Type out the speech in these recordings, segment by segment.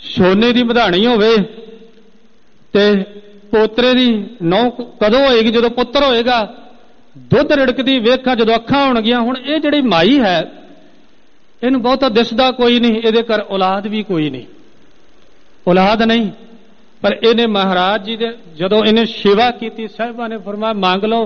सोने की मधाणी होवे ते पोतरे की नौ कदों होएगी, जो पुत्र होएगा। दुध रिड़कदी वेखा जो अखां होणगियां। हुण ये जिहड़ी माई है इहनूं बहुता दिसदा कोई नहीं, इहदे घर औलाद भी कोई नहीं, औलाद नहीं। पर इहने महाराज जी दे जदों इहने सेवा कीती, साहिबां ने फरमाया मांग लो।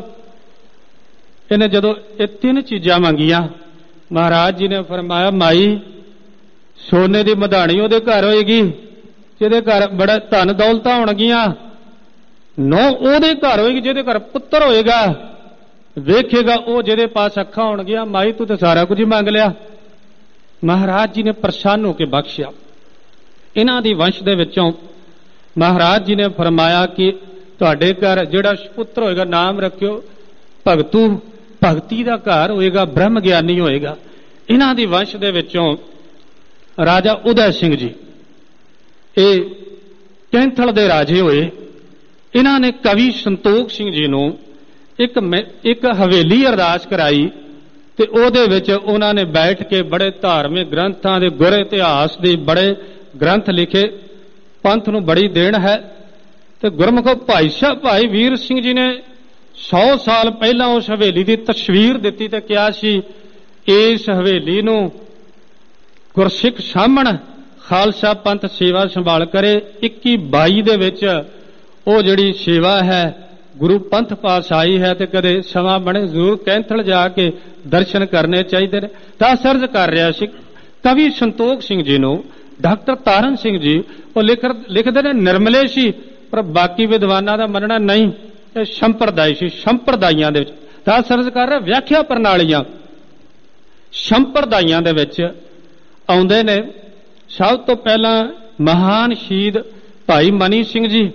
इहने जदों ये 3 चीज़ां मंगियां, महाराज जी ने फरमाया माई सोने की मधाणी उहदे घर होएगी, जिहदे घर बड़ा धन दौलतां होणगियां। नौ उहदे घर होएगी जिहदे घर पुत्र होएगा। वेखेगा वो जिहदे पास अखां होणगियां। माई तू तो सारा कुछ ही मंग लिया। महाराज जी ने प्रसन्न होकर बख्शिया। इन्हां दी वंश दे विचों महाराज जी ने फरमाया कि तुहाडे घर जिहड़ा पुत्र होएगा नाम रखियो भगतू, भगती का घर होएगा, ब्रह्म ज्ञानी होएगा। इन्हां दी वंश दे विचों राजा उदय सिंह जी ये कैंथल दे राजे होए। इन्हां ने कवि संतोख सिंह जी नूं एक हवेली अरदास कराई ते ओहदे विच उन्हां ने बैठ के बड़े धार्मिक ग्रंथां दे गुर इतिहास दे बड़े ग्रंथ लिखे। पंथ नूं बड़ी देन है। ते गुरमुखो भाई साहब भाई वीर सिंह जी ने 100 साल पहला उस हवेली की तस्वीर दी ते कहा सी इस हवेली नूं गुरसिख सामण खालसा पंथ सेवा संभाल करे। 21-22 दे विच ਉਹ ਜਿਹੜੀ सेवा है गुरु पंथ पास आई है तो कदे समा बने जरूर कैंथल जाके दर्शन करने चाहिए ने। दस अर्ज कर रहा सी कवि संतोख सिंह जी नूं डॉक्टर तारण सिंह जी वो लिखते ने निर्मले सी पर बाकी विद्वानां दा मनना नहीं, संप्रदाय सी। संप्रदाइयां दे विच दस अर्ज कर रहा व्याख्या प्रणालियां संप्रदाइयां दे विच आउंदे ने। सब तो पहला महान शहीद भाई मनी सिंह जी,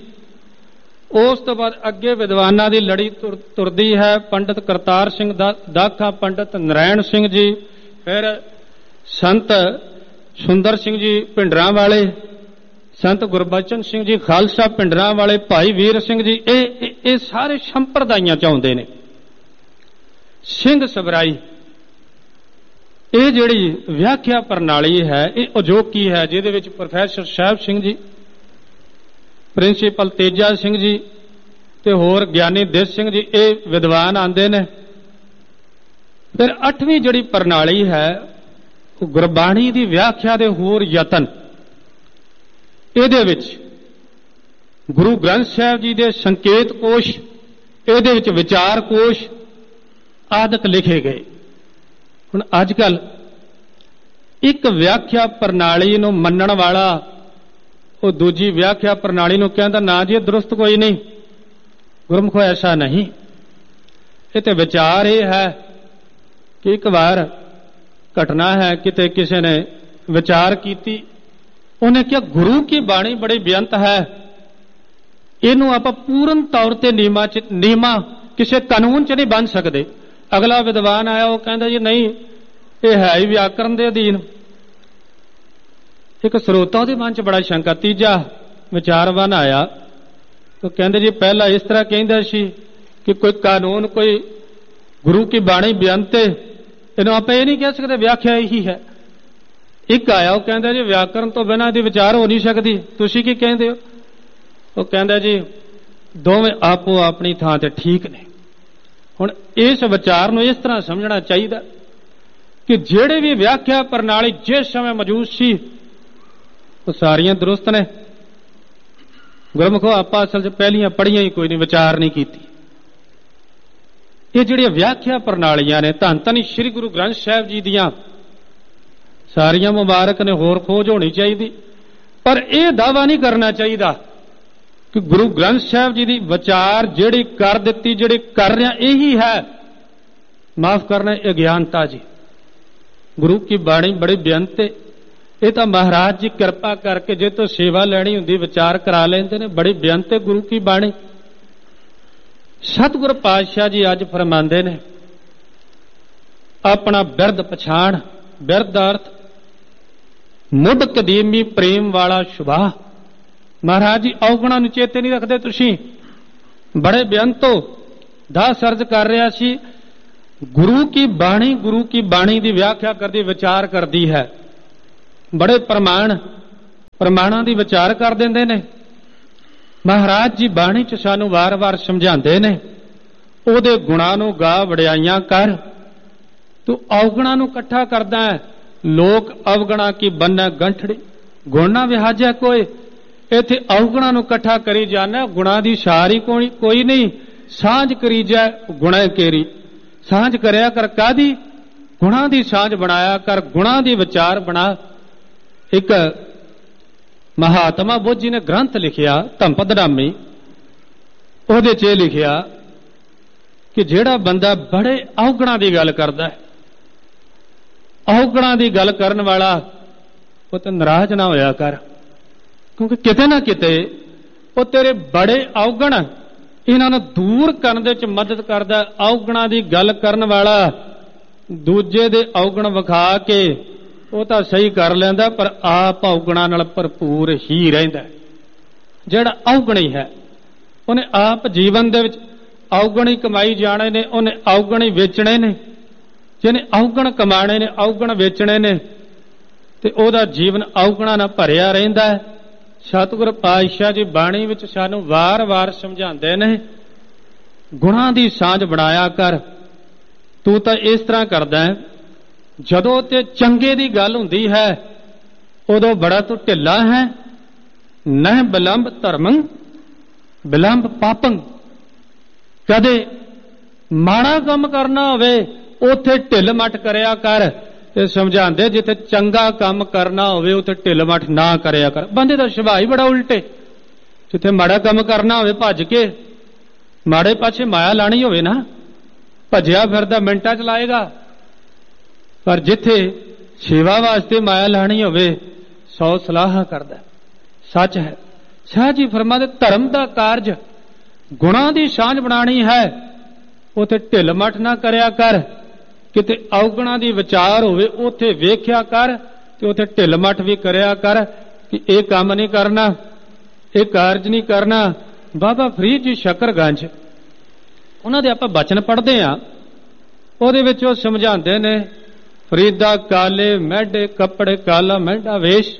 उस तो बाद अगे विद्वानां दी लड़ी तुरदी है। पंडित करतार सिंह दाखा, पंडित नारायण सिंह जी, फिर संत सुंदर सिंह जी भिंडरां वाले, संत गुरबचन सिंह जी खालसा भिंडरां वाले, भाई वीर सिंह जी, ये सारे संप्रदाइयां च आउंदे ने। सिंह सबराई ये जिहड़ी व्याख्या प्रणाली है ये अजोकी है, जिहदे विच प्रोफैसर साहब सिंह जी, प्रिंसीपल तेजा सिंह जी ते होर ज्ञानी दिस सिंह जी ये विद्वान आंदे ने। फिर 8वीं जिहड़ी प्रणाली है गुरबाणी की व्याख्या दे होर यतन। इहदे विच गुरु ग्रंथ साहिब जी दे संकेत कोश, इहदे विच विचार कोश आदਿਕ लिखे गए। हुण अजकल एक व्याख्या प्रणाली नूं मन्नण वाला वो दूजी व्याख्या प्रणाली नूं कहंदा ना जी दुरुस्त कोई नहीं। गुरमुखो ऐसा नहीं। ये तो विचार ये है कि एक बार घटना है किते किसी ने विचार कीती, उन्हें क्या गुरु की बाणी बड़ी बेअंत है, इनू आप पूर्ण तौर पर नीमा किसी कानून च नहीं बन सकते। अगला विद्वान आया वो कहता जी नहीं ये है ही व्याकरण के अधीन। एक स्रोता उहदे मन च बड़ा शंका। तीजा विचारवान आया तो कहते जी पहला इस तरह कहता सी कि कोई कानून कोई गुरु की बाणी बेअंत है, इन्हों आप ये नहीं कह सकते व्याख्या यही है। एक आया वो कहता जी व्याकरण तो बिना दी विचार हो नहीं सकती, तुसी की कहते हो? वो कहता जी दोवें आपो अपनी थां ते ठीक ने। हुण इस विचार नूं इस तरह समझना चाहिए कि जिहड़े भी व्याख्या प्रणाली जिस समय मौजूद सी वो सारियां दुरुस्त ने। गुरमुखो आपां असल च पहलियां पढ़ियां ही कोई नहीं, विचार नहीं कीती। ये जिहड़ियां व्याख्या प्रणालियां ने धन धन श्री गुरु ग्रंथ साहिब जी दियां सारियां मुबारक ने, होर खोज होनी चाहिए। पर यह दावा नहीं करना चाहिए कि गुरु ग्रंथ साहिब जी की विचार जिहड़ी कर दित्ती जिहड़ी कर रहे यही है। माफ करना अज्ञानता जी। गुरु की बाणी बड़ी बेअंत है। ये तो महाराज जी कृपा करके जे तो सेवा लैनी हुंदी विचार करा लेंदे ने। बड़ी बेअंत है गुरु की बाणी। सतगुर पातशाह जी अज फरमांदे ने अपना बिरद पछाण, बिरद अर्थ मुढ़ कदीमी प्रेम वाला शुभा। महाराज जी औगणा नूं चेते नहीं रखते तुसीं, बड़े बेअंत हो। दस अर्ज कर रहा सी गुरु की बाणी की व्याख्या करती विचार करती है। बड़े प्रमाण ਪ੍ਰਮਾਣਾਂ ਦੀ ਵਿਚਾਰ ਕਰ ਦਿੰਦੇ ਨੇ। ਮਹਾਰਾਜ ਜੀ ਬਾਣੀ 'ਚ ਸਾਨੂੰ ਵਾਰ-ਵਾਰ ਸਮਝਾਉਂਦੇ ਨੇ, ਉਹਦੇ ਗੁਣਾਂ ਨੂੰ ਗਾ ਵਡਿਆਈਆਂ ਕਰ। ਤੂੰ ਔਗਣਾਂ ਨੂੰ ਇਕੱਠਾ ਕਰਦਾ ਹੈ। ਲੋਕ ਅਵਗਣਾ ਕੀ ਬੰਨੈ ਗੰਠੜੀ, ਗੁਣ ਨਾ ਵਿਹਾਜਿਆ ਕੋਈ। ਇੱਥੇ ਔਗਣਾਂ ਨੂੰ ਇਕੱਠਾ ਕਰੀ ਜਾਣਾ, ਗੁਣਾਂ ਦੀ ਸਾਰ ਹੀ ਕੋਈ ਨਹੀਂ। ਸਾਂਝ ਕਰੀ ਜਾਏ ਗੁਣਾ ਕੇਰੀ, ਸਾਂਝ ਕਰਿਆ ਕਰ ਕਾਦੀ? ਗੁਣਾਂ ਦੀ ਸਾਂਝ ਬਣਾਇਆ ਕਰ, ਗੁਣਾਂ ਦੀ ਵਿਚਾਰ ਬਣਾ। ਇੱਕ ਮਹਾਤਮਾ ਬੁੱਧ ਜੀ ਨੇ ਗ੍ਰੰਥ ਲਿਖਿਆ ਧੰਪਦਨਾਮੀ, ਉਹਦੇ 'ਚ ਇਹ ਲਿਖਿਆ ਕਿ ਜਿਹੜਾ ਬੰਦਾ ਬੜੇ ਔਗਣਾਂ ਦੀ ਗੱਲ ਕਰਦਾ ਹੈ, ਔਗਣਾਂ ਦੀ ਗੱਲ ਕਰਨ ਵਾਲਾ, ਉਹ ਤਾਂ ਨਾਰਾਜ਼ ਨਾ ਹੋਇਆ ਕਰ, ਕਿਉਂਕਿ ਕਿਤੇ ਨਾ ਕਿਤੇ ਉਹ ਤੇਰੇ ਬੜੇ ਔਗਣ ਇਹਨਾਂ ਨੂੰ ਦੂਰ ਕਰਨ ਦੇ ਵਿੱਚ ਮਦਦ ਕਰਦਾ। ਔਗਣਾਂ ਦੀ ਗੱਲ ਕਰਨ ਵਾਲਾ ਦੂਜੇ ਦੇ ਔਗਣ ਵਿਖਾ ਕੇ ਉਹ ਤਾਂ ਸਹੀ ਕਰ ਲੈਂਦਾ, ਪਰ ਆਪ ਔਗਣਾਂ ਨਾਲ ਭਰਪੂਰ ਹੀ ਰਹਿੰਦਾ। ਜਿਹੜਾ ਔਗਣੀ ਹੈ ਉਹਨੇ ਆਪ ਜੀਵਨ ਦੇ ਵਿੱਚ ਔਗਣ ਹੀ ਕਮਾਈ ਜਾਣੇ ਨੇ, ਉਹਨੇ ਔਗਣ ਹੀ ਵੇਚਣੇ ਨੇ। ਜਿਹਨੇ ਔਗਣ ਕਮਾਣੇ ਨੇ, ਔਗਣ ਵੇਚਣੇ ਨੇ, ਤੇ ਉਹਦਾ ਜੀਵਨ ਔਗਣਾਂ ਨਾਲ ਭਰਿਆ ਰਹਿੰਦਾ ਹੈ। ਸਤਿਗੁਰ ਪਾਤਸ਼ਾਹ ਜੀ ਬਾਣੀ ਵਿੱਚ ਸਾਨੂੰ ਵਾਰ-ਵਾਰ ਸਮਝਾਉਂਦੇ ਨੇ, ਗੁਣਾਂ ਦੀ ਸਾਂਝ ਬਣਾਇਆ ਕਰ। ਤੂੰ ਤਾਂ ਇਸ ਤਰ੍ਹਾਂ ਕਰਦਾ ਹੈ, ਜਦੋਂ ਤੇ ਚੰਗੇ ਦੀ ਗੱਲ ਹੁੰਦੀ ਹੈ ਉਦੋਂ ਬੜਾ ਤੂੰ ਢਿੱਲਾ ਹੈ। ਨਹਿ ਬਿਲੰਬ ਧਰਮੰ ਬਿਲੰਬ ਪਾਪੰ, ਕਦੇ ਮਾੜਾ ਕੰਮ ਕਰਨਾ ਹੋਵੇ ਉੱਥੇ ਢਿੱਲ ਮੱਠ ਕਰਿਆ ਕਰ। ਤੇ ਸਮਝਾਉਂਦੇ ਜਿੱਥੇ ਚੰਗਾ ਕੰਮ ਕਰਨਾ ਹੋਵੇ ਉੱਥੇ ਢਿੱਲ ਮੱਠ ਨਾ ਕਰਿਆ ਕਰ। ਬੰਦੇ ਦਾ ਸੁਭਾਅ ਹੀ ਬੜਾ ਉਲਟੇ, ਜਿੱਥੇ ਮਾੜਾ ਕੰਮ ਕਰਨਾ ਹੋਵੇ ਭੱਜ ਕੇ, ਮਾੜੇ ਪਾਛੇ ਮਾਇਆ ਲਾਣੀ ਹੋਵੇ ਨਾ, ਭੱਜਿਆ ਫਿਰਦਾ ਮਿੰਟਾਂ 'ਚ ਲਾਏਗਾ। ਪਰ ਜਿੱਥੇ ਸੇਵਾ ਵਾਸਤੇ ਮਾਇਆ ਲਾਣੀ ਹੋਵੇ 100 ਸਲਾਹਾਂ ਕਰਦਾ। ਸੱਚ ਹੈ, ਸ਼ਾਹ ਜੀ ਫਰਮਾਉਂਦੇ ਧਰਮ ਦਾ ਕਾਰਜ ਗੁਣਾਂ ਦੀ ਸਾਂਝ ਬਣਾਣੀ ਹੈ, ਉੱਥੇ ਢਿੱਲ ਮੱਠ ਨਾ ਕਰਿਆ ਕਰ। ਕਿਤੇ ਔਗਣਾਂ ਦੀ ਵਿਚਾਰ ਹੋਵੇ ਉੱਥੇ ਵੇਖਿਆ ਕਰ, ਤੇ ਉੱਥੇ ਢਿੱਲ ਮੱਠ ਵੀ ਕਰਿਆ ਕਰ ਕਿ ਇਹ ਕੰਮ ਨਹੀਂ ਕਰਨਾ, ਇਹ ਕਾਰਜ ਨਹੀਂ ਕਰਨਾ। ਬਾਬਾ ਫਰੀਦ ਜੀ ਸ਼ਕਰਗੰਜ, ਉਹਨਾਂ ਦੇ ਆਪਾਂ ਬਚਨ ਪੜ੍ਹਦੇ ਹਾਂ, ਉਹਦੇ ਵਿੱਚ ਉਹ ਸਮਝਾਉਂਦੇ ਨੇ, ਫਰੀਦਾ ਕਾਲੇ ਮਹਿਡੇ ਕੱਪੜੇ ਕਾਲਾ ਮਹਿਡਾ ਵੇਸ਼,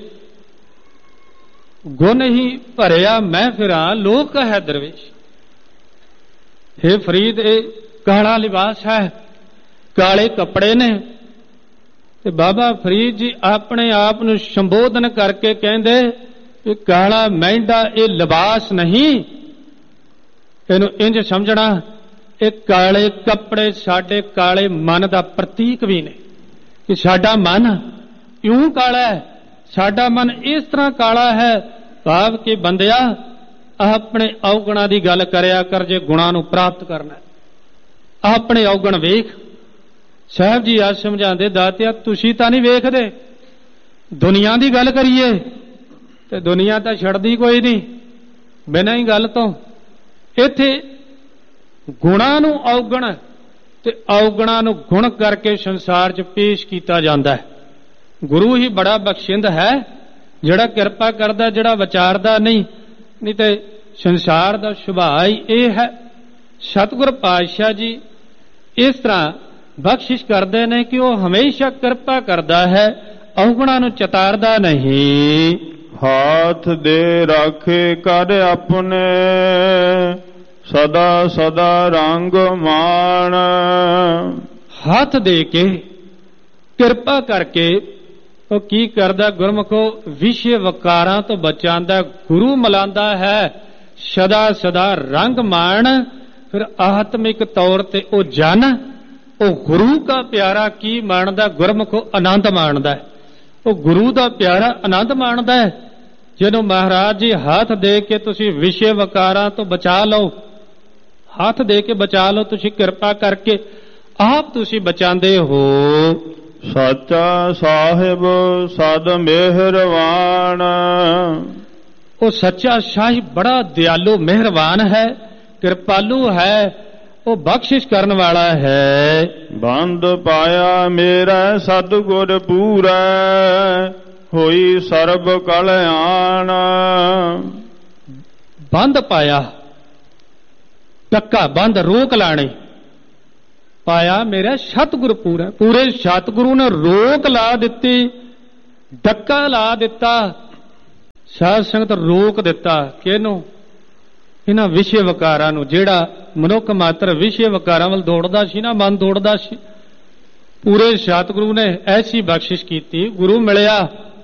ਗੁਣ ਹੀ ਭਰਿਆ ਮੈਂ ਫਿਰਾਂ ਲੋਕ ਹੈ ਦਰਵੇਸ਼। हे ਫਰੀਦ, ਇਹ ਕਾਲਾ ਲਿਬਾਸ ਹੈ, ਕਾਲੇ ਕੱਪੜੇ ਨੇ। ਤੇ ਬਾਬਾ ਫਰੀਦ ਜੀ ਆਪਣੇ ਆਪ ਨੂੰ ਸੰਬੋਧਨ ਕਰਕੇ ਕਹਿੰਦੇ ਕਿ ਕਾਲਾ ਮਹਿੰਡਾ ਇਹ ਲਿਬਾਸ ਨਹੀਂ, ਇਹਨੂੰ ਇੰਜ ਸਮਝਣਾ, ਇਹ ਕਾਲੇ ਕੱਪੜੇ ਸਾਡੇ ਕਾਲੇ ਮਨ ਦਾ ਪ੍ਰਤੀਕ ਵੀ ਨੇ, ਕਿ ਸਾਡਾ ਮਨ ਇਉਂ ਕਾਲਾ ਹੈ, ਸਾਡਾ ਮਨ ਇਸ ਤਰ੍ਹਾਂ ਕਾਲਾ ਹੈ। ਭਾਵ ਕਿ ਬੰਦਿਆ ਆਪਣੇ ਔਗਣਾਂ ਦੀ ਗੱਲ ਕਰਿਆ ਕਰ ਜੇ ਗੁਣਾਂ ਨੂੰ ਪ੍ਰਾਪਤ ਕਰਨਾ। ਆਪਣੇ ਔਗਣ ਵੇਖ। ਸਾਹਿਬ ਜੀ ਅੱਜ ਸਮਝਾਉਂਦੇ, ਦਾਤਿਆ ਤੁਸੀਂ ਤਾਂ ਨਹੀਂ ਵੇਖਦੇ, ਦੁਨੀਆ ਦੀ ਗੱਲ ਕਰੀਏ ਤੇ ਦੁਨੀਆ ਤਾਂ ਛੱਡਦੀ ਕੋਈ ਨਹੀਂ ਬਿਨਾਂ ਹੀ ਗੱਲ ਤੋਂ। ਇੱਥੇ ਗੁਣਾਂ ਨੂੰ ਔਗਣ ਤੇ ਔਗਣਾਂ ਨੂੰ ਗੁਣ ਕਰਕੇ ਸੰਸਾਰ 'ਚ ਪੇਸ਼ ਕੀਤਾ ਜਾਂਦਾ ਹੈ। ਗੁਰੂ ਹੀ ਬੜਾ ਬਖਸ਼ਿੰਦ ਹੈ, ਜਿਹੜਾ ਕਿਰਪਾ ਕਰਦਾ, ਜਿਹੜਾ ਵਿਚਾਰਦਾ ਨਹੀਂ ਤੇ ਸੰਸਾਰ ਦਾ ਸੁਭਾਅ ਹੀ ਇਹ ਹੈ। ਸਤਿਗੁਰ ਪਾਤਸ਼ਾਹ ਜੀ ਇਸ ਤਰ੍ਹਾਂ ਬਖਸ਼ਿਸ਼ ਕਰਦੇ ਨੇ ਕਿ ਉਹ ਹਮੇਸ਼ਾ ਕਿਰਪਾ ਕਰਦਾ ਹੈ, ਔਗਣਾਂ ਨੂੰ ਚਤਾਰਦਾ ਨਹੀਂ। ਹਾਥ ਦੇ ਰਾਖੇ ਕਰ ਆਪਣੇ, ਸਦਾ ਸਦਾ ਰੰਗ ਮਾਣ। ਹੱਥ ਦੇ ਕੇ ਕਿਰਪਾ ਕਰਕੇ ਉਹ ਕੀ ਕਰਦਾ? ਗੁਰਮੁਖੋ ਵਿਸ਼ੇ ਵਕਾਰਾਂ ਤੋਂ ਬਚਾਉਂਦਾ, ਗੁਰੂ ਮਿਲਾਂਦਾ ਹੈ, ਸਦਾ ਸਦਾ ਰੰਗ ਮਾਣ। ਫਿਰ ਆਤਮਿਕ ਤੌਰ ਤੇ ਉਹ ਜਨ, ਉਹ ਗੁਰੂ ਦਾ ਪਿਆਰਾ ਕੀ ਮਾਣਦਾ? ਗੁਰਮੁਖੋ ਆਨੰਦ ਮਾਣਦਾ ਹੈ, ਉਹ ਗੁਰੂ ਦਾ ਪਿਆਰਾ ਆਨੰਦ ਮਾਣਦਾ ਹੈ। ਜਿਹਨੂੰ ਮਹਾਰਾਜ ਜੀ ਹੱਥ ਦੇ ਕੇ ਤੁਸੀਂ ਵਿਸ਼ੇ ਵਕਾਰਾਂ ਤੋਂ ਬਚਾ ਲਓ, ਹੱਥ ਦੇ ਕੇ ਬਚਾ ਲਓ, ਤੁਸੀਂ ਕਿਰਪਾ ਕਰਕੇ ਆਪ ਤੁਸੀਂ ਬਚਾਉਂਦੇ ਹੋ। ਸੱਚਾ ਸਾਹਿਬ ਸਦ ਮਿਹਰਵਾਨ। ਉਹ ਸੱਚਾ ਸਾਹਿਬ ਬੜਾ ਦਿਆਲੂ ਮਿਹਰਬਾਨ ਹੈ, ਕਿਰਪਾਲੂ ਹੈ, ਉਹ ਬਖਸ਼ਿਸ਼ ਕਰਨ ਵਾਲਾ ਹੈ। ਬੰਦ ਪਾਇਆ ਮੇਰਾ ਸਤਿਗੁਰ ਪੂਰਾ, ਹੋਈ ਸਰਬ ਕਲਿਆਣ। ਬੰਦ ਪਾਇਆ, ਟੱਕਾ ਬੰਦ ਰੋਕ ਲਾਣੀ, ਪਾਇਆ ਮੇਰਾ ਸਤਿਗੁਰ ਪੂਰਾ, ਪੂਰੇ ਸਤਿਗੁਰੂ ਨੇ ਰੋਕ ਲਾ ਦਿੱਤੀ, ਡੱਕਾ ਲਾ ਦਿੱਤਾ। ਸਾਧ ਸੰਗਤ ਰੋਕ ਦਿੱਤਾ ਕਿ ਇਹਨੂੰ, ਇਹਨਾਂ ਵਿਸ਼ੇ ਵਿਕਾਰਾਂ ਨੂੰ, ਜਿਹੜਾ ਮਨੁੱਖ ਮਾਤਰ ਵਿਸ਼ੇ ਵਿਕਾਰਾਂ ਵੱਲ ਦੌੜਦਾ ਸੀ ਨਾ, ਮਨ ਦੌੜਦਾ ਸੀ, ਪੂਰੇ ਸਤਿਗੁਰੂ ਨੇ ਐਸੀ ਬਖਸ਼ਿਸ਼ ਕੀਤੀ। ਗੁਰੂ ਮਿਲਿਆ,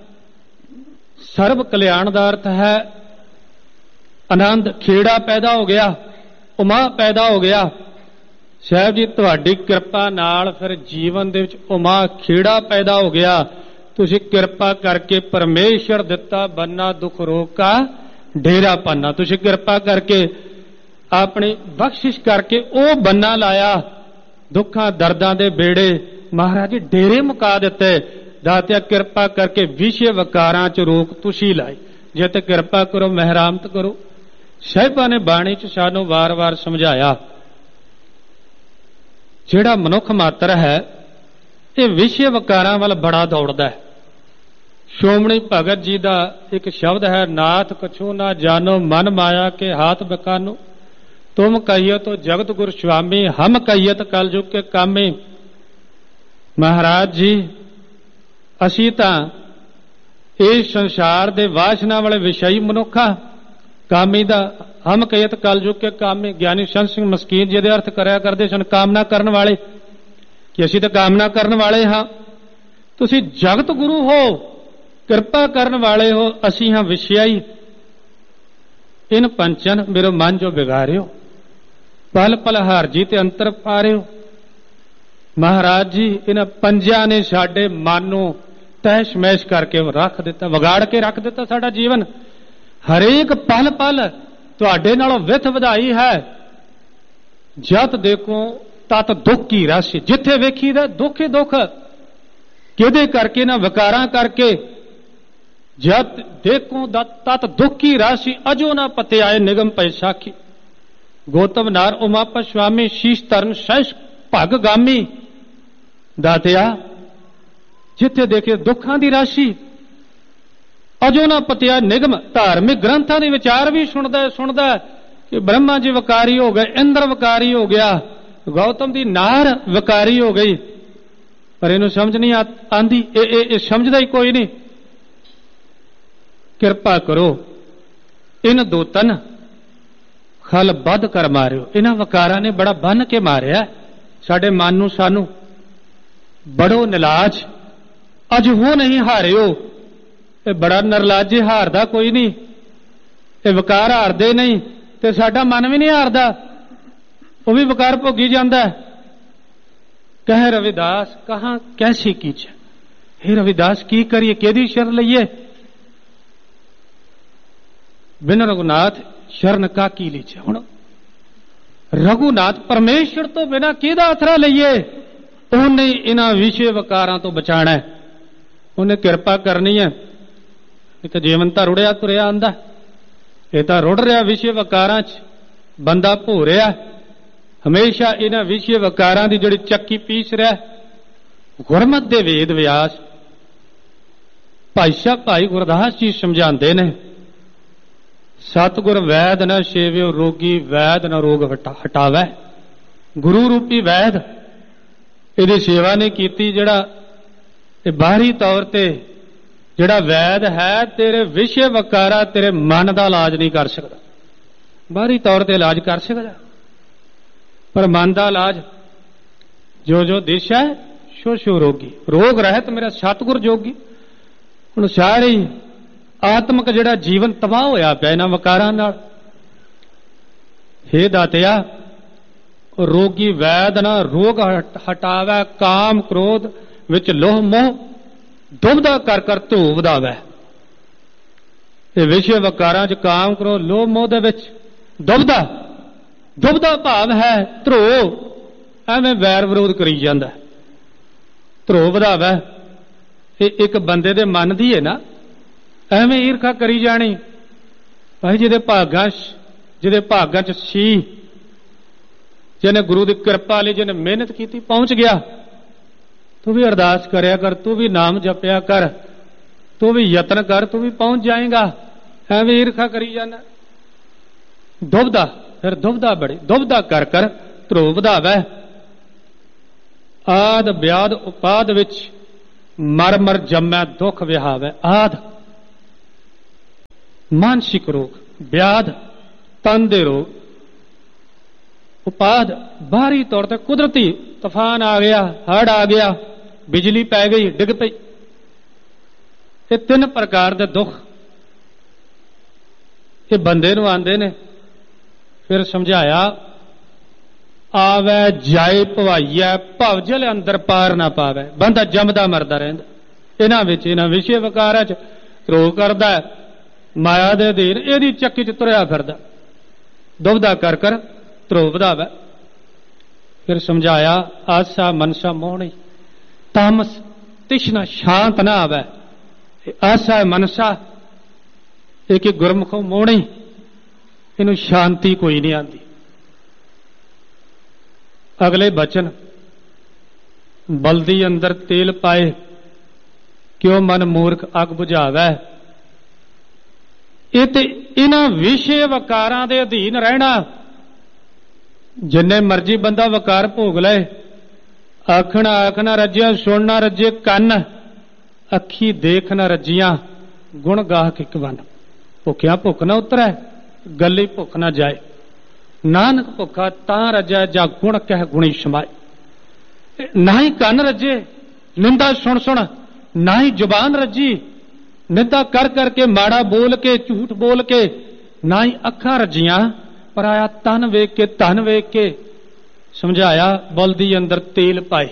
ਸਰਬ ਕਲਿਆਣ ਦਾ ਅਰਥ ਹੈ ਆਨੰਦ, ਖੇੜਾ ਪੈਦਾ ਹੋ ਗਿਆ, ਉਮਾ ਪੈਦਾ ਹੋ ਗਿਆ। ਸਾਹਿਬ ਜੀ ਤੁਹਾਡੀ ਕਿਰਪਾ ਨਾਲ ਫਿਰ ਜੀਵਨ ਦੇ ਵਿੱਚ ਉਮਾ, ਖੇੜਾ ਪੈਦਾ ਹੋ ਗਿਆ। ਤੁਸੀਂ ਕਿਰਪਾ ਕਰਕੇ ਪਰਮੇਸ਼ਰ ਦਿੱਤਾ ਬੰਨਾ, ਦੁੱਖ ਰੋਗ ਕਾ ਡੇਰਾ ਪਾਨਾ। ਤੁਸੀਂ ਕਿਰਪਾ ਕਰਕੇ ਆਪਣੀ ਬਖਸ਼ਿਸ਼ ਕਰਕੇ ਉਹ ਬੰਨਾ ਲਾਇਆ, ਦੁੱਖਾਂ ਦਰਦਾਂ ਦੇ ਬੇੜੇ ਮਹਾਰਾਜ ਜੀ ਡੇਰੇ ਮੁਕਾ ਦਿੱਤੇ। ਦਾਤਿਆ ਕਿਰਪਾ ਕਰਕੇ ਵਿਸ਼ੇ ਵਿਕਾਰਾਂ 'ਚ ਰੋਕ ਤੁਸੀਂ ਲਾਈ। ਜੇ ਤੇ ਕਿਰਪਾ ਕਰੋ, ਮਹਿਰਾਮਤ ਕਰੋ। ਸਾਹਿਬਾਂ ਨੇ ਬਾਣੀ 'ਚ ਸਾਨੂੰ ਵਾਰ-ਵਾਰ ਸਮਝਾਇਆ, ਜਿਹੜਾ ਮਨੁੱਖ ਮਾਤਰ ਹੈ ਇਹ ਵਿਸ਼ੇ ਵਿਕਾਰਾਂ ਵੱਲ ਬੜਾ ਦੌੜਦਾ ਹੈ। ਸ਼੍ਰੋਮਣੀ ਭਗਤ ਜੀ ਦਾ ਇੱਕ ਸ਼ਬਦ ਹੈ, ਨਾਥ ਕਛੂ ਨਾ ਜਾਨੋ ਮਨ ਮਾਇਆ ਕੇ ਹਾਥ ਬਕਾਨੋ, ਤੁਮ ਕਹੀਏ ਤੋ ਜਗਤ ਗੁਰ ਸੁਆਮੀ, ਹਮ ਕਹੀਏ ਤੋ ਕਲ ਯੁਗ ਕੇ ਕਾਮੀ। ਮਹਾਰਾਜ ਜੀ ਅਸੀਂ ਤਾਂ ਇਸ ਸੰਸਾਰ ਦੇ ਵਾਸ਼ਨਾ ਵਾਲੇ ਵਿਸ਼ਈ ਮਨੁੱਖਾ, ਕਾਮੀ ਦਾ ਹਮ ਕਹੀਏ ਤੋ ਕਲ ਯੁਗ ਕੇ ਕਾਮੀ। ਗਿਆਨੀ ਸੰਤ ਸਿੰਘ ਮਸਕੀਨ ਜਿਹਦੇ ਅਰਥ ਕਰਿਆ ਕਰਦੇ ਸਨ ਕਾਮਨਾ ਕਰਨ ਵਾਲੇ, ਕਿ ਅਸੀਂ ਤਾਂ ਕਾਮਨਾ ਕਰਨ ਵਾਲੇ ਹਾਂ। ਤੁਸੀਂ ਜਗਤ ਗੁਰੂ ਹੋ, ਕਿਰਪਾ ਕਰਨ ਵਾਲੇ ਹੋ, ਅਸੀਂ ਹਾਂ ਵਿਸ਼ਿਆਈ। ਇਨ ਪੰਚਨ ਮੇਰੋ ਮਨ ਜੋ ਵਿਗਾਰਿਓ, ਪਲ ਪਲ ਹਾਰ ਜੀ ਤੇ ਅੰਤਰ ਪਾਰਿਓ। ਮਹਾਰਾਜ ਜੀ ਇਹਨਾਂ ਪੰਜਾਂ ਨੇ ਸਾਡੇ ਮਨ ਨੂੰ ਤਹਿਸ਼ ਮਹਿਸ਼ ਕਰਕੇ ਰੱਖ ਦਿੱਤਾ, ਵਿਗਾੜ ਕੇ ਰੱਖ ਦਿੱਤਾ ਸਾਡਾ ਜੀਵਨ। ਹਰੇਕ ਪਲ ਪਲ ਤੁਹਾਡੇ ਨਾਲੋਂ ਵਿੱਥ ਵਧਾਈ ਹੈ। ਜਤ ਦੇਖੋ ਤਤ ਦੁੱਖ ਕੀ ਰਾਸ਼ੀ, ਜਿੱਥੇ ਵੇਖੀਦਾ ਦੁੱਖ ਹੀ ਦੁੱਖ। ਕਿਹਦੇ ਕਰਕੇ? ਨਾ ਵਿਕਾਰਾਂ ਕਰਕੇ। ਜਤ ਦੇਖੋ ਤਤ ਦੁੱਖ ਕੀ ਰਾਸ਼ੀ, ਅਜੋ ਨਾ ਪਤੇ ਆਏ ਨਿਗਮ ਪੈ ਸਾਖੀ। ਗੌਤਮ ਨਾਰ ਉਮਾਪਾ ਸੁਆਮੀ, ਸ਼ੀਸ਼ ਤਰਨ ਸਹਿਸ ਭਗ ਗਾਮੀ। ਦਾਤਿਆ ਜਿੱਥੇ ਦੇਖੇ ਦੁੱਖਾਂ ਦੀ ਰਾਸ਼ੀ, ਅਜੋ ਨਾ ਪਤਿਆ ਨਿਗਮ। ਧਾਰਮਿਕ ਗ੍ਰੰਥਾਂ ਦੇ ਵਿਚਾਰ ਵੀ ਸੁਣਦਾ ਕਿ ਬ੍ਰਹਮਾ ਜੀ ਵਿਕਾਰੀ ਹੋ ਗਏ, ਇੰਦਰ ਵਿਕਾਰੀ ਹੋ ਗਿਆ, ਗੌਤਮ ਦੀ ਨਾਰ ਵਿਕਾਰੀ ਹੋ ਗਈ, ਪਰ ਇਹਨੂੰ ਸਮਝ ਨਹੀਂ ਆਂਦੀ। ਇਹ ਸਮਝਦਾ ਹੀ ਕੋਈ ਨਹੀਂ। ਕਿਰਪਾ ਕਰੋ, ਇਨ ਦੋ ਤਨ ਖਲ ਬੱਧ ਕਰ ਮਾਰਿਓ। ਇਹਨਾਂ ਵਿਕਾਰਾਂ ਨੇ ਬੜਾ ਬੰਨ ਕੇ ਮਾਰਿਆ ਸਾਡੇ ਮਨ ਨੂੰ, ਸਾਨੂੰ। ਬੜੋ ਨਿਲਾਜ ਅਜ ਹੋ ਨਹੀਂ ਹਾਰਿਓ। ਇਹ ਬੜਾ ਨਿਰਲਾਜੇ, ਹਾਰਦਾ ਕੋਈ ਨਹੀਂ। ਇਹ ਵਿਕਾਰ ਹਾਰਦੇ ਨਹੀਂ ਤੇ ਸਾਡਾ ਮਨ ਵੀ ਨਹੀਂ ਹਾਰਦਾ, ਉਹ ਵੀ ਵਿਕਾਰ ਭੋਗੀ ਜਾਂਦਾ। ਕਹਿ ਰਵਿਦਾਸ ਕਹਾਂ ਕੈਸੀ ਕੀਚੈ। ਹੇ ਰਵਿਦਾਸ ਕੀ ਕਰੀਏ, ਕਿਹਦੀ ਸ਼ਰਨ ਲਈਏ। ਬਿਨ ਰਘੁਨਾਥ ਸ਼ਰਨ ਕਾ ਕੀ ਲੀਚੈ। ਹੁਣ ਰਘੁਨਾਥ ਪਰਮੇਸ਼ਰ ਤੋਂ ਬਿਨਾਂ ਕਿਹਦਾ ਆਸਰਾ ਲਈਏ। ਉਹਨੇ ਇਹਨਾਂ ਵਿਸ਼ੇ ਵਿਕਾਰਾਂ ਤੋਂ ਬਚਾਣਾ ਹੈ, ਉਹਨੇ ਕਿਰਪਾ ਕਰਨੀ ਹੈ। ਇਹ ਤਾਂ ਜੀਵਨ ਤਾਂ ਰੁੜਿਆ ਤੁਰਿਆ ਆਂਦਾ, ਇਹ ਤਾਂ ਰੁੜ ਰਿਹਾ ਵਿਸ਼ੇ ਵਿਕਾਰਾਂ 'ਚ, ਬੰਦਾ ਭੋ ਰਿਹਾ ਹਮੇਸ਼ਾ ਇਹਨਾਂ ਵਿਸ਼ੇ ਵਿਕਾਰਾਂ ਦੀ ਜਿਹੜੀ ਚੱਕੀ ਪੀਸ ਰਿਹਾ। ਗੁਰਮਤ ਦੇ ਵੇਦ ਵਿਆਸ ਭਾਈ ਸਾਹਿਬ ਭਾਈ ਗੁਰਦਾਸ ਜੀ ਸਮਝਾਉਂਦੇ ਨੇ, ਸਤਿਗੁਰ ਵੈਦ ਨਾ ਸੇਵਿਓ ਰੋਗੀ, ਵੈਦ ਨਾ ਰੋਗ ਹਟਾਵੈ। ਗੁਰੂ ਰੂਪੀ ਵੈਦ, ਇਹਦੀ ਸੇਵਾ ਨਹੀਂ ਕੀਤੀ ਜਿਹੜਾ ਇਹ ਬਾਹਰੀ ਤੌਰ ਤੇ ਜਿਹੜਾ ਵੈਦ ਹੈ, ਤੇਰੇ ਵਿਸ਼ੇ ਵਿਕਾਰਾਂ, ਤੇਰੇ ਮਨ ਦਾ ਇਲਾਜ ਨਹੀਂ ਕਰ ਸਕਦਾ। ਬਾਹਰੀ ਤੌਰ ਤੇ ਇਲਾਜ ਕਰ ਸਕਦਾ, ਪਰ ਮਨ ਦਾ ਇਲਾਜ ਜੋ ਜੋ ਦਿਸ਼ਾ ਸੋ ਸੋ ਰੋਗੀ। ਰੋਗ ਰਹਿਤ ਮੇਰਾ ਸਤਿਗੁਰ ਜੋਗੀ। ਹੁਣ ਸਾਰੇ ਆਤਮਿਕ ਜਿਹੜਾ ਜੀਵਨ ਤਬਾਹ ਹੋਇਆ ਪਿਆ ਇਹਨਾਂ ਵਿਕਾਰਾਂ ਨਾਲ। ਹੇ ਦਾਤਿਆ ਰੋਗੀ ਵੈਦ ਨਾ ਰੋਗ ਹਟਾਵੈ, ਕਾਮ ਕ੍ਰੋਧ ਵਿੱਚ ਲੋਹ ਮੋਹ ਦੁਬਦਾ ਕਰ ਕਰ ਧੋ ਵਧਾਵੈ। ਇਹ ਵਿਸ਼ੇ ਵਿਕਾਰਾਂ 'ਚ ਕਾਮ ਕ੍ਰੋਧ ਲੋਹ ਮੋਹ ਦੇ ਵਿੱਚ ਦੁਬਦਾ ਭਾਵ ਹੈ ਧਰੋ, ਐਵੇਂ ਵੈਰ ਵਿਰੋਧ ਕਰੀ ਜਾਂਦਾ, ਧਰੋ ਵਧਾਵੈ। ਇਹ ਇੱਕ ਬੰਦੇ ਦੇ ਮਨ ਦੀ ਹੈ ਨਾ, ਐਵੇਂ ਈਰਖਾ ਕਰੀ ਜਾਣੀ। ਭਾਈ ਜਿਹਦੇ ਭਾਗਾਂ 'ਚ ਸੀ, ਜਿਹਨੇ ਗੁਰੂ ਦੀ ਕਿਰਪਾ ਲਈ, ਜਿਹਨੇ ਮਿਹਨਤ ਕੀਤੀ, ਪਹੁੰਚ ਗਿਆ। ਤੂੰ ਵੀ ਅਰਦਾਸ ਕਰਿਆ ਕਰ, ਤੂੰ ਵੀ ਨਾਮ ਜਪਿਆ ਕਰ, ਤੂੰ ਵੀ ਯਤਨ ਕਰ, ਤੂੰ ਵੀ ਪਹੁੰਚ ਜਾਏਗਾ। ਐਵੇਂ ਈਰਖਾ ਕਰੀ ਜਾਣਾ, ਦੁਬਦਾ, ਫਿਰ ਦੁਬਦਾ ਬੜੀ ਦੁਬਦਾ ਕਰ ਕਰ ਧਰੋ ਵਧਾਵੈ। ਆਦ ਵਿਆਦ ਉਪਾਦ ਵਿੱਚ ਮਰ ਮਰ ਜੰਮੈ ਦੁੱਖ ਵਿਹਾਵੈ। ਆਦ ਮਾਨਸਿਕ ਰੋਗ, ਵਿਆਧ, ਤਨ ਦੇ ਰੋਗ, ਉਪਾਦ, ਬਾਹਰੀ ਤੌਰ ਤੇ ਕੁਦਰਤੀ ਤੂਫਾਨ ਆ ਗਿਆ, ਹੜ੍ਹ ਆ ਗਿਆ, ਬਿਜਲੀ ਪੈ ਗਈ, ਡਿੱਗ ਪਈ, ਇਹ 3 ਪ੍ਰਕਾਰ ਦੇ ਦੁੱਖ ਇਹ ਬੰਦੇ ਨੂੰ ਆਉਂਦੇ ਨੇ। ਫਿਰ ਸਮਝਾਇਆ, ਆਵੈ ਜਾਏ ਭਵਾਈਐ ਭਵਜਲ ਅੰਦਰ ਪਾਰ ਨਾ ਪਾਵੈ। ਬੰਦਾ ਜੰਮਦਾ ਮਰਦਾ ਰਹਿੰਦਾ ਇਹਨਾਂ ਵਿੱਚ, ਇਹਨਾਂ ਵਿਸ਼ੇ ਵਿਕਾਰਾਂ 'ਚ ਧਰੋਹ ਕਰਦਾ, ਮਾਇਆ ਦੇ ਅਧੀਨ ਇਹਦੀ ਚੱਕੀ 'ਚ ਤੁਰਿਆ ਫਿਰਦਾ, ਦੁਬਦਾ ਕਰ ਕਰ ਧਰੋਹ ਵਧਾਵੈ। ਫਿਰ ਸਮਝਾਇਆ, ਆਸਾ ਮਨਸਾ ਮੋਹਣੀ ਤਾਮਸ ਤਿਸ਼ਨਾ ਸ਼ਾਂਤ ਨਾ ਆਵੈ। ਆਸਾ ਮਨਸਾ ਇਹ ਕਿ ਗੁਰਮੁਖੋਂ ਮੋਹਣੀ, ਇਹਨੂੰ ਸ਼ਾਂਤੀ ਕੋਈ ਨਹੀਂ ਆਉਂਦੀ। ਅਗਲੇ ਬਚਨ, ਬਲਦੀ ਅੰਦਰ ਤੇਲ ਪਾਏ ਕਿਉ ਮਨ ਮੂਰਖ ਅੱਗ ਬੁਝਾਵੈ। ਇਹ ਤੇ ਇਹਨਾਂ ਵਿਸ਼ੇ ਵਕਾਰਾਂ ਦੇ ਅਧੀਨ ਰਹਿਣਾ। ਜਿੰਨੇ ਮਰਜੀ ਬੰਦਾ ਵਕਾਰ ਭੋਗ ਲਏ, ਆਖਣਾ ਆਖ ਨਾ ਰੱਜਿਆ, ਸੁਣ ਨਾ ਰੱਜੇ ਕੰਨ, ਅੱਖੀ ਦੇਖ ਨਾ ਰੱਜੀਆਂ, ਗੁਣ ਗਾਹਕ ਇੱਕ ਵਨ। ਭੁੱਖਿਆ ਭੁੱਖ ਨਾ ਉਤਰੈ, ਗੱਲੀ ਭੁੱਖ ਨਾ ਜਾਏ। ਨਾਨਕ ਭੁੱਖਾ ਤਾਂ ਰੱਜੈ ਜਾ ਗੁਣ ਕਹਿ ਗੁਣੀ ਸਮਾਏ। ਨਾ ਹੀ ਕੰਨ ਰੱਜੇ ਨਿੰਦਾ ਸੁਣ ਸੁਣ, ਨਾ ਹੀ ਜ਼ੁਬਾਨ ਰੱਜੀ ਨਿੰਦਾ ਕਰ ਕਰਕੇ, ਮਾੜਾ ਬੋਲ ਕੇ, ਝੂਠ ਬੋਲ ਕੇ, ਨਾ ਹੀ ਅੱਖਾਂ ਰੱਜੀਆਂ ਪਰਾਇਆ ਤਨ ਵੇਖ ਕੇ, ਧਨ ਵੇਖ ਕੇ। ਸਮਝਾਇਆ, ਬਲਦੀ ਅੰਦਰ ਤੇਲ ਪਾਏ,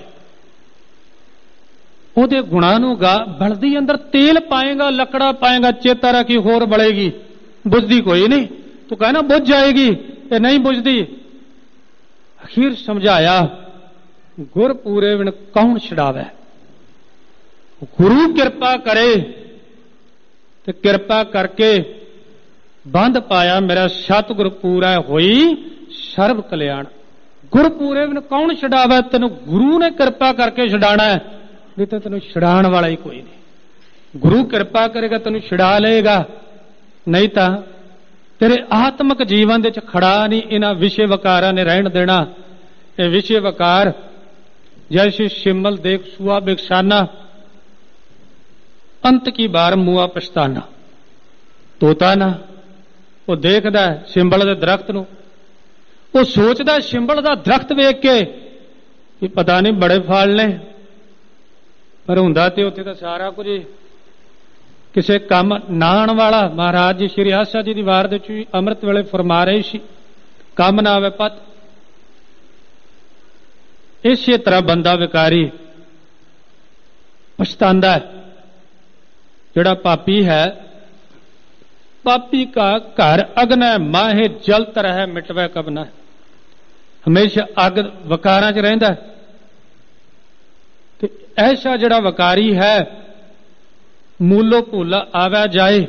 ਉਹਦੇ ਗੁਣਾਂ ਨੂੰ ਗਾ। ਬਲਦੀ ਅੰਦਰ ਤੇਲ ਪਾਏਗਾ, ਲੱਕੜਾ ਪਾਏਗਾ, ਚੇਤਾ ਰੱਖੀ ਹੋਰ ਬਲੇਗੀ, ਬੁਝਦੀ ਕੋਈ ਨਹੀਂ। ਤੂੰ ਕਹਿਣਾ ਬੁਝ ਜਾਏਗੀ, ਇਹ ਨਹੀਂ ਬੁਝਦੀ। ਅਖੀਰ ਸਮਝਾਇਆ, ਗੁਰ ਪੂਰੇ ਬਿਨ ਕੌਣ ਛਡਾਵੇ। ਗੁਰੂ ਕਿਰਪਾ ਕਰੇ ਤੇ ਕਿਰਪਾ ਕਰਕੇ ਬੰਧ ਪਾਇਆ ਮੇਰਾ ਸਤਿਗੁਰ ਪੂਰਾ ਹੋਈ ਸਰਬ ਕਲਿਆਣ। ਗੁਰ ਪੂਰੇ ਬਿਨ ਕੌਣ ਛਡਾਵੇ। ਤੈਨੂੰ ਗੁਰੂ ਨੇ ਕਿਰਪਾ ਕਰਕੇ ਛਡਾਣਾ ਹੈ, ਨਹੀਂ ਤਾਂ ਤੈਨੂੰ ਛਡਾਣ ਵਾਲਾ ਹੀ ਕੋਈ ਨਹੀਂ। ਗੁਰੂ ਕਿਰਪਾ ਕਰੇਗਾ ਤੈਨੂੰ ਛਡਾ ਲਏਗਾ, ਨਹੀਂ ਤਾਂ ਤੇਰੇ ਆਤਮਿਕ ਜੀਵਨ ਦੇ ਵਿੱਚ ਖੜਾ ਨਹੀਂ ਇਹਨਾਂ ਵਿਸ਼ੇ ਵਕਾਰਾਂ ਨੇ ਰਹਿਣ ਦੇਣਾ। ਇਹ ਵਿਸ਼ੇ ਵਕਾਰ ਜੈਸੇ ਸਿਮਲ ਦੇਖ ਸੁਆ ਬਿਕਸਾਨਾ, ਅੰਤ ਕੀ ਬਾਰ ਮੂਆ ਪਛਤਾਨਾ। ਤੋਤਾ ਨਾ ਉਹ ਦੇਖਦਾ ਸਿੰਬਲ ਦੇ ਦਰਖਤ ਨੂੰ, ਉਹ ਸੋਚਦਾ ਸਿੰਬਲ ਦਾ ਦਰਖਤ ਵੇਖ ਕੇ ਕਿ ਪਤਾ ਨਹੀਂ ਬੜੇ ਫਲ ਨੇ, ਪਰ ਹੁੰਦਾ ਤੇ ਉੱਥੇ ਤਾਂ ਸਾਰਾ ਕੁਝ ਕਿਸੇ ਕੰਮ ਨਾ ਆਉਣ ਵਾਲਾ। ਮਹਾਰਾਜ ਜੀ ਸ਼੍ਰੀ ਆਸਾ ਜੀ ਦੀ ਵਾਰ ਦੇ ਵਿੱਚ ਅੰਮ੍ਰਿਤ ਵੇਲੇ ਫਰਮਾ ਰਹੇ ਸੀ, ਕੰਮ ਨਾ ਆਵੇ ਪਤ। ਇਸੇ ਤਰ੍ਹਾਂ ਬੰਦਾ ਵਿਕਾਰੀ ਪਛਤਾਉਂਦਾ ਹੈ। ਜਿਹੜਾ ਪਾਪੀ ਹੈ, ਪਾਪੀ ਕਾ ਘਰ ਅਗਨੈ ਮਾਹੇ ਜਲਤ ਰਹਿ ਮਿਟਵੈ ਕਬ ਨਾ। ਹਮੇਸ਼ਾ ਅੱਗ ਵਕਾਰਾਂ 'ਚ ਰਹਿੰਦਾ। ਤੇ ਐਸਾ ਜਿਹੜਾ ਵਕਾਰੀ ਹੈ, ਮੂਲੋ ਭੂਲਾ ਆਵੈ ਜਾਏ,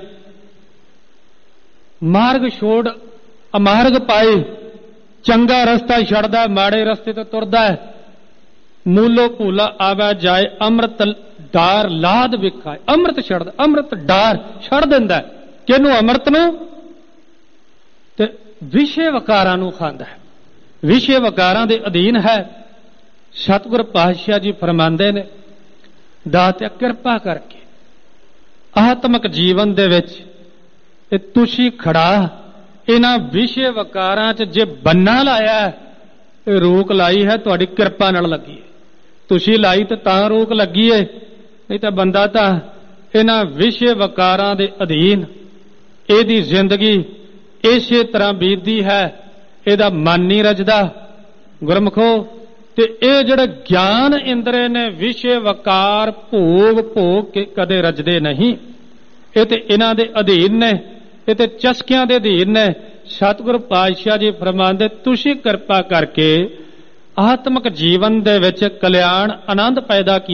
ਮਾਰਗ ਛੋੜ ਅਮਾਰਗ ਪਾਏ। ਚੰਗਾ ਰਸਤਾ ਛੱਡਦਾ, ਮਾੜੇ ਰਸਤੇ ਤੋਂ ਤੁਰਦਾ ਹੈ। ਮੂਲੋ ਭੂਲਾ ਆਵੈ ਜਾਏ, ਅੰਮ੍ਰਿਤ ਡਾਰ ਲਾਦ ਵਿਖਾਏ। ਅੰਮ੍ਰਿਤ ਛੱਡਦਾ, ਅੰਮ੍ਰਿਤ ਡਾਰ ਛੱਡ ਦਿੰਦਾ। ਕਿਹਨੂੰ? ਅੰਮ੍ਰਿਤ ਨੂੰ। ਤੇ ਵਿਸ਼ੇ ਵਕਾਰਾਂ ਨੂੰ ਖਾਂਦਾ ਹੈ, ਵਿਸ਼ੇ ਵਕਾਰਾਂ ਦੇ ਅਧੀਨ ਹੈ। ਸਤਿਗੁਰ ਪਾਤਸ਼ਾਹ ਜੀ ਫਰਮਾਉਂਦੇ ਨੇ, ਦਾਤਿਆ ਕਿਰਪਾ ਕਰਕੇ ਆਤਮਿਕ ਜੀਵਨ ਦੇ ਵਿੱਚ ਇਹ ਤੁਸੀਂ ਖੜਾ ਇਹਨਾਂ ਵਿਸ਼ੇ ਵਕਾਰਾਂ 'ਚ ਜੇ ਬੰਨਾ ਲਾਇਆ, ਇਹ ਰੋਕ ਲਾਈ ਹੈ ਤੁਹਾਡੀ ਕਿਰਪਾ ਨਾਲ ਲੱਗੀ ਹੈ। ਤੁਸੀਂ ਲਾਈ ਤਾਂ ਰੋਕ ਲੱਗੀ ਹੈ, ਨਹੀਂ ਤਾਂ ਬੰਦਾ ਤਾਂ ਇਹਨਾਂ ਵਿਸ਼ੇ ਵਕਾਰਾਂ ਦੇ ਅਧੀਨ ਇਹਦੀ ਜ਼ਿੰਦਗੀ ਇਸੇ ਤਰ੍ਹਾਂ ਬੀਤਦੀ ਹੈ, ਇਹਦਾ ਮਨ ਨਹੀਂ ਰਜਦਾ। ਗੁਰਮੁਖੋ, ਤੇ ਇਹ ਜਿਹੜੇ ਗਿਆਨ ਇੰਦਰੇ ਨੇ ਵਿਸ਼ੇ ਵਕਾਰ ਭੋਗ ਭੋਗ ਕੇ ਕਦੇ ਰਜਦੇ ਨਹੀਂ। ਇਹ ਤੇ ਇਹਨਾਂ ਦੇ ਅਧੀਨ ਨੇ, ਇਹ ਤੇ ਚਸਕਿਆਂ ਦੇ ਅਧੀਨ ਨੇ। ਸਤਿਗੁਰ ਪਾਤਸ਼ਾਹ ਜੀ ਫਰਮਾਉਂਦੇ, ਤੁਸੀਂ ਕਿਰਪਾ ਕਰਕੇ ਆਤਮਿਕ ਜੀਵਨ ਦੇ ਵਿੱਚ ਕਲਿਆਣ ਆਨੰਦ ਪੈਦਾ